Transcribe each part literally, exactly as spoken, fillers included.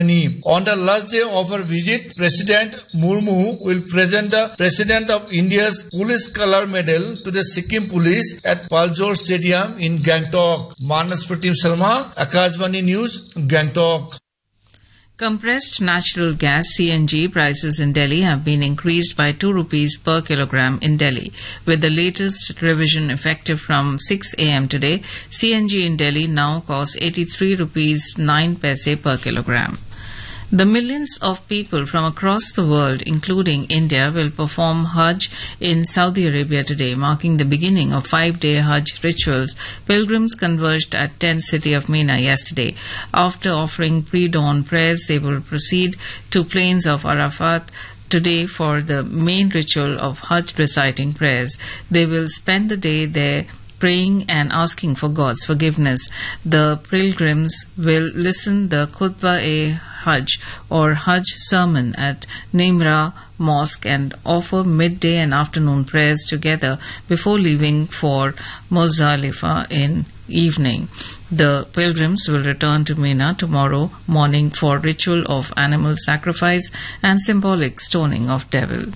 On the last day of her visit, President Murmu will present the President of India's Police Color Medal to the Sikkim Police at Paljor Stadium in Gangtok. Manas Pratim Sharma, Akashvani News, Gangtok. Compressed natural gas C N G prices in Delhi have been increased by two rupees per kilogram in Delhi. With the latest revision effective from six a m today, C N G in Delhi now costs eighty-three rupees nine paise per kilogram. The millions of people from across the world, including India, will perform Hajj in Saudi Arabia today, marking the beginning of five-day Hajj rituals. Pilgrims converged at tent city of Mina yesterday. After offering pre-dawn prayers, they will proceed to plains of Arafat today for the main ritual of Hajj reciting prayers. They will spend the day there praying and asking for God's forgiveness. The pilgrims will listen the Khutbah-e-Hajj or Hajj sermon at Nimra Mosque and offer midday and afternoon prayers together before leaving for Muzdalifah in evening. The pilgrims will return to Mina tomorrow morning for ritual of animal sacrifice and symbolic stoning of devil.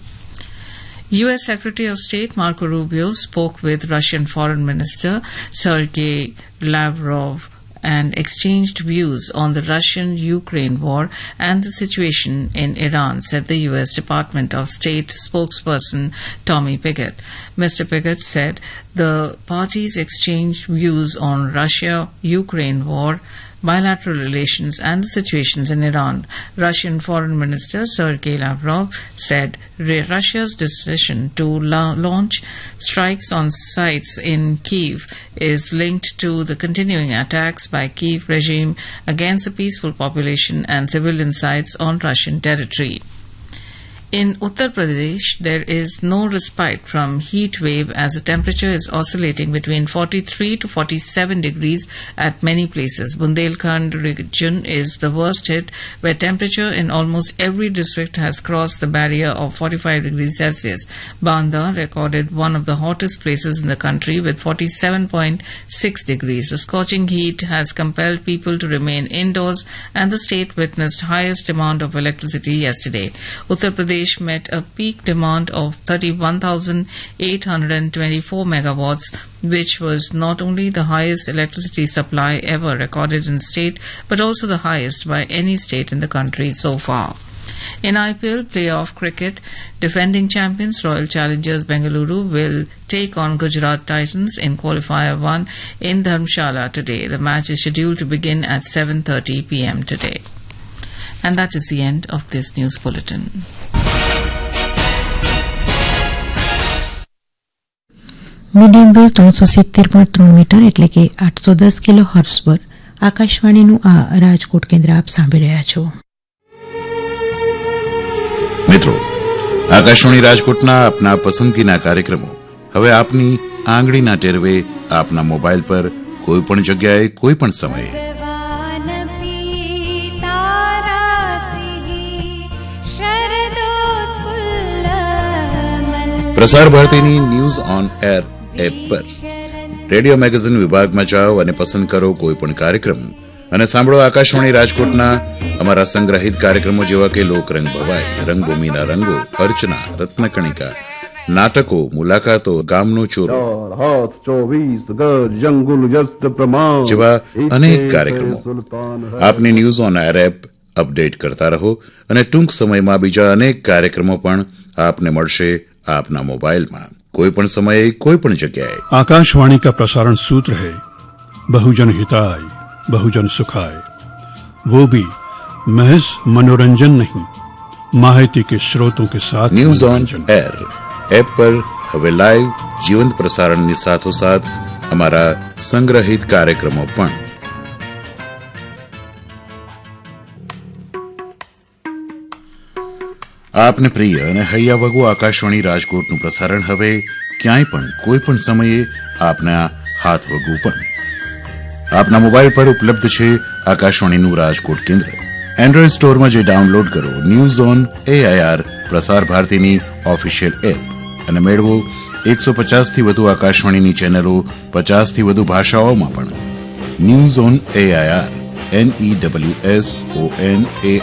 U S Secretary of State Marco Rubio spoke with Russian Foreign Minister Sergei Lavrov and exchanged views on the Russian-Ukraine war and the situation in Iran, said the U S Department of State spokesperson Tommy Pigott. Mister Pigott said the parties exchanged views on Russia-Ukraine war, bilateral relations and the situations in Iran. Russian Foreign Minister Sergei Lavrov said Russia's decision to la- launch strikes on sites in Kyiv is linked to the continuing attacks by Kyiv regime against the peaceful population and civilian sites on Russian territory. In Uttar Pradesh, there is no respite from heat wave as the temperature is oscillating between forty-three to forty-seven degrees at many places. Bundelkhand region is the worst hit, where temperature in almost every district has crossed the barrier of forty-five degrees Celsius. Banda recorded one of the hottest places in the country with forty-seven point six degrees. The scorching heat has compelled people to remain indoors, and the state witnessed highest demand of electricity yesterday. Uttar Pradesh met a peak demand of thirty-one thousand eight hundred twenty-four megawatts, which was not only the highest electricity supply ever recorded in the state, but also the highest by any state in the country so far. In I P L playoff cricket, defending champions Royal Challengers Bengaluru will take on Gujarat Titans in qualifier one in Dharamshala today. The match is scheduled to begin at seven thirty p m today. And that is the end of this news bulletin. Medium wave ત્રણસો સિત્તેર point ત્રણ metre એટલે કે આઠસો દસ kilo hertz પર આકાશવાણીનું આ રાજકોટ કેન્દ્ર આપ સાંભળી રહ્યા છો. મિત્રો, આકાશવાણી રાજકોટના આપના પસંદગીના કાર્યક્રમો હવે આપની આંગળીના ટેરવે આપના મોબાઈલ પર કોઈપણ જગ્યાએ કોઈપણ સમયે. પ્રસાર ભારતીની ન્યૂઝ ઓન એર એપ પર રેડિયો મેગેઝિન વિભાગમાં જાઓ અને પસંદ કરો કોઈ પણ કાર્યક્રમ અને સાંભળો આકાશવાણી રાજકોટના અમારા સંગ્રહિત કાર્યક્રમો જેવા કે લોકરંગ ભવાઈ, રંગભૂમિના રંગો, અર્ચના, રત્નકણિકા, નાટકો, મુલાકાતો, ગામનો ચોરો જેવા અનેક કાર્યક્રમો. આપની news on air app update કરતા રહો અને ટૂંક સમયમાં બીજા અનેક કાર્યક્રમો પણ આપને મળશે आपना मोबाइल में कोई पण समय कोई पण जगह. आकाशवाणी का प्रसारण सूत्र है बहुजन हिताय बहुजन सुखाय, वो भी महज मनोरंजन नहीं, माहिती के स्रोतों के साथ. न्यूज ऑन एयर ऐप पर હવે લાઈવ જીવંત પ્રસારણની સાથોસાથ અમારા સંગ્રહિત કાર્યક્રમો પણ. આપને પ્રિય અને હૈયાવગુ આકાશવાણી રાજકોટનું પ્રસારણ હવે ક્યાંય પણ કોઈ પણ સમયે આપના હાથ વગું પણ આપના મોબાઈલ પર ઉપલબ્ધ છે આકાશવાણીનું રાજકોટ કેન્દ્ર. એન્ડ્રોઈડ સ્ટોરમાં જે ડાઉનલોડ કરો ન્યૂઝ ઓન એઆઈઆર પ્રસાર ભારતીની ઓફિશિયલ એપ અને મેળવો એકસો પચાસથી વધુ આકાશવાણીની ચેનલો પચાસથી વધુ ભાષાઓમાં પણ. News on AIR N E W S O N A